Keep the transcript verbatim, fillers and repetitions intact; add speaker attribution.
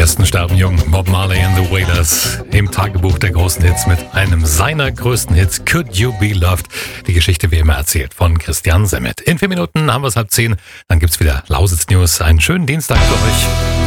Speaker 1: ersten sterben jung. Bob Marley and the Wailers im Tagebuch der großen Hits mit einem seiner größten Hits, Could You Be Loved? Die Geschichte wie immer erzählt von Christian Semmet. In vier Minuten haben wir es halb zehn. Dann gibt's wieder Lausitz News. Einen schönen Dienstag für euch.